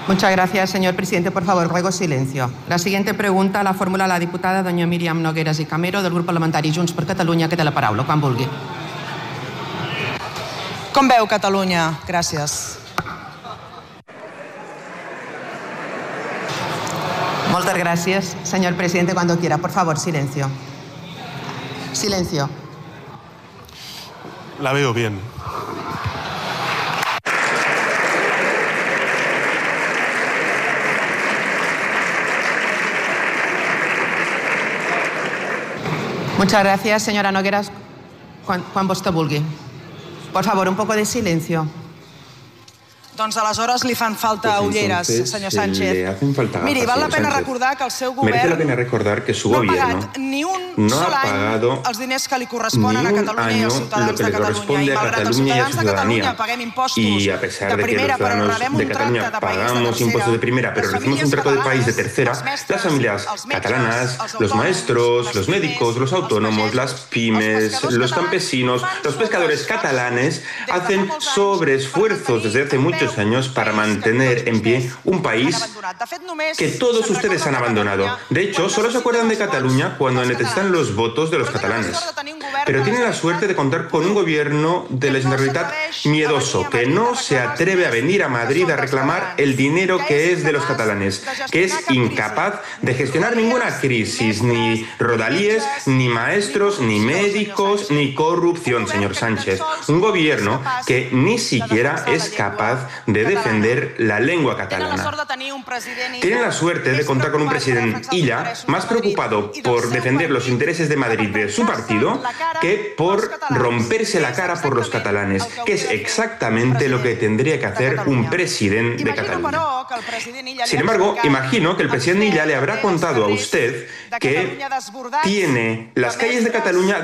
Muchas gracias, señor presidente. Por favor, ruego silencio. La siguiente pregunta la formula la diputada doña Míriam Nogueras i Camero del grup parlamentari Junts per Catalunya, que té la paraula, quan vulgui. Com veu Catalunya? Gràcies. Muchas gracias, señor presidente. Cuando quiera, por favor, silencio. Silencio. La veo bien. Muchas gracias, señora Nogueras. Quan vostè vulgui. Por favor, un poco de silencio. Doncs aleshores li fan falta ulleres, senyor Sánchez. Le hacen falta gafas, Miri, val la señor pena Sánchez. recordar que el seu Merece la govern pena recordar que su no ha gobierno pagat ni un no sol ha any pagado els diners que li corresponen a ni un Catalunya i als año ciutadans lo que de le Catalunya. I corresponde a malgrat els Cataluña y a su ciutadans de Catalunya ciudadanía. paguem impostos Y a pesar de de que los primera, però ciudadanos rebem de un tracte Cataluña de país de pagamos tercera, impuestos de primera, pero les recibimos un famílies trato de país de catalanes, tercera, els mestres, las familias els metges, catalanas, els los autònoms, maestros, les los pimes, médicos, los autónomos, els las pagesos, pymes, els pescadors los catalans campesinos, fan los pescadores catalanes hacen sobreesfuerzos desde hace muchos años para mantener en pie un país que todos ustedes han abandonado. De hecho, solo se acuerdan de Cataluña cuando necesitan los votos de los catalanes. Pero tienen la suerte de contar con un gobierno de la Generalitat miedoso, que no se atreve a venir a Madrid a reclamar el dinero que es de los catalanes, que es incapaz de gestionar ninguna crisis, ni rodalíes, ni maestros, ni médicos, ni corrupción, señor Sánchez. Un gobierno que ni siquiera es capaz de defender la lengua catalana. Tienen la suerte de contar con un presidente Illa más preocupado por defender los intereses de Madrid de su partido que por romperse la cara por los catalanes, que es exactamente lo que tendría que hacer un presidente de Cataluña. Sin embargo, imagino que el presidente Illa le habrá contado a usted que tiene las calles de Cataluña